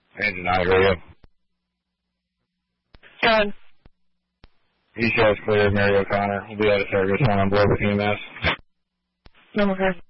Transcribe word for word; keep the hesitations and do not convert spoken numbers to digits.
Engine nine radio. Go ahead. East Coast clear, Mary O'Connor. We'll be out of service, one on board with E M S. No, okay.